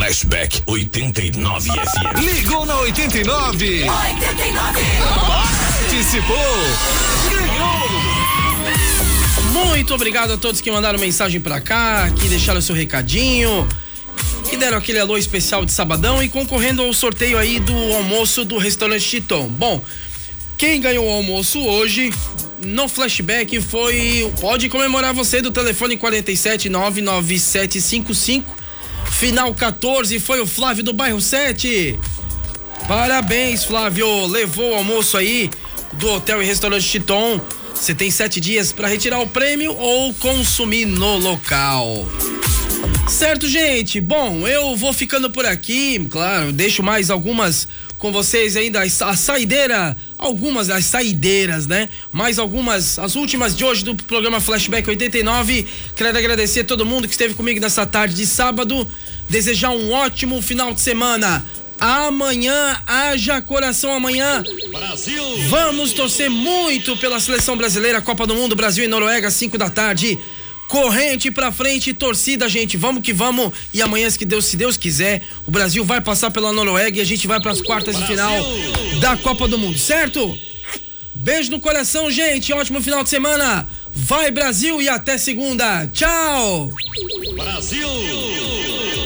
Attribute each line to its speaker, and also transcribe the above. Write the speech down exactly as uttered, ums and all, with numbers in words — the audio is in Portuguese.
Speaker 1: Flashback oitenta e nove F M.
Speaker 2: Ligou na oitenta e nove.
Speaker 3: oitenta e nove.
Speaker 2: Participou. Ganhou.
Speaker 4: Muito obrigado a todos que mandaram mensagem pra cá, que deixaram seu recadinho, que deram aquele alô especial de sabadão e concorrendo ao sorteio aí do almoço do restaurante Chiton. Bom, quem ganhou o almoço hoje no Flashback foi, pode comemorar você, do telefone quarenta e sete, nove nove sete cinco cinco, final quatorze, foi o Flávio do bairro sete. Parabéns, Flávio, levou o almoço aí do Hotel e Restaurante Chiton. Você tem sete dias para retirar o prêmio ou consumir no local. Certo, gente? Bom, eu vou ficando por aqui, claro, deixo mais algumas com vocês ainda, a saideira, algumas das saideiras, né? Mais algumas, as últimas de hoje do programa Flashback oitenta e nove. Quero agradecer a todo mundo que esteve comigo nessa tarde de sábado, desejar um ótimo final de semana. Amanhã, haja coração amanhã.
Speaker 1: Brasil!
Speaker 4: Vamos torcer muito pela seleção brasileira, Copa do Mundo, Brasil e Noruega, cinco da tarde. Corrente pra frente, torcida, gente, vamos que vamos. E amanhã, se Deus, se Deus quiser, o Brasil vai passar pela Noruega e a gente vai pras quartas de final da Copa do Mundo, certo? Beijo no coração, gente, ótimo final de semana. Vai Brasil e até segunda. Tchau!
Speaker 1: Brasil!